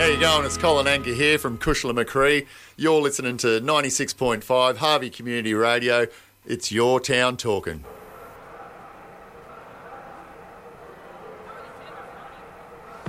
you going? It's Colin Anker here from Cushla Macrae. You're listening to 96.5 Harvey Community Radio. It's your town talking.